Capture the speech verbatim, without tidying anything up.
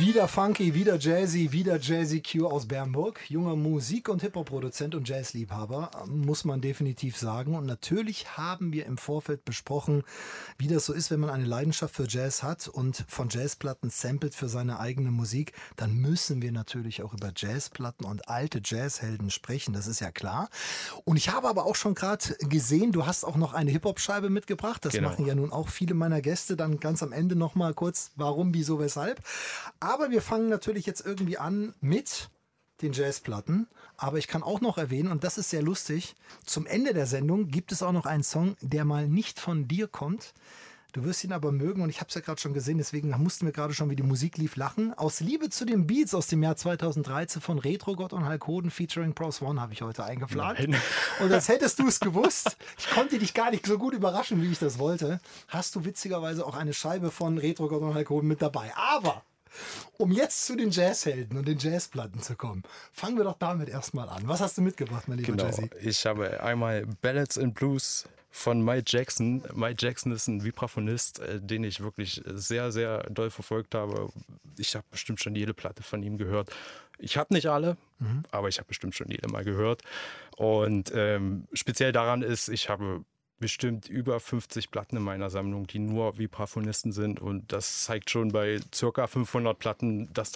Wieder funky, wieder jazzy, wieder Jazzy Q aus Bernburg. Junger Musik- und Hip-Hop-Produzent und Jazzliebhaber, muss man definitiv sagen. Und natürlich haben wir im Vorfeld besprochen, wie das so ist, wenn man eine Leidenschaft für Jazz hat und von Jazzplatten samplet für seine eigene Musik. Dann müssen wir natürlich auch über Jazzplatten und alte Jazzhelden sprechen, das ist ja klar. Und ich habe aber auch schon gerade gesehen, du hast auch noch eine Hip-Hop-Scheibe mitgebracht. Das Genau. machen ja nun auch viele meiner Gäste. Dann ganz am Ende nochmal kurz, warum, wieso, weshalb. Aber wir fangen natürlich jetzt irgendwie an mit den Jazzplatten. Aber ich kann auch noch erwähnen, und das ist sehr lustig, zum Ende der Sendung gibt es auch noch einen Song, der mal nicht von dir kommt. Du wirst ihn aber mögen und ich habe es ja gerade schon gesehen, deswegen mussten wir gerade schon, wie die Musik lief, lachen. Aus Liebe zu den Beats aus dem Jahr zweitausenddreizehn von Retrogott und Hulk Hoden featuring Pros One habe ich heute eingeplant. Nein. Und als hättest du es gewusst, ich konnte dich gar nicht so gut überraschen, wie ich das wollte, hast du witzigerweise auch eine Scheibe von Retrogott und Hulk Hoden mit dabei. Aber um jetzt zu den Jazzhelden und den Jazzplatten zu kommen, fangen wir doch damit erstmal an. Was hast du mitgebracht, mein lieber Genau, Jazzy? ich habe einmal Ballads and Blues von Mike Jackson. Mike Jackson ist ein Vibraphonist, äh, den ich wirklich sehr, sehr doll verfolgt habe. Ich habe bestimmt schon jede Platte von ihm gehört. Ich habe nicht alle, mhm. aber ich habe bestimmt schon jede mal gehört. Und ähm, speziell daran ist, ich habe bestimmt über fünfzig Platten in meiner Sammlung, die nur Vibraphonisten sind. Und das zeigt schon bei circa fünfhundert Platten, dass